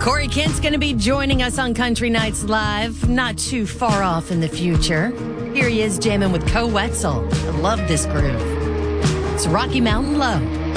Corey Kent's going to be joining us on Country Nights Live, not too far off in the future. Here he is jamming with Co Wetzel. I love this groove. It's Rocky Mountain Low.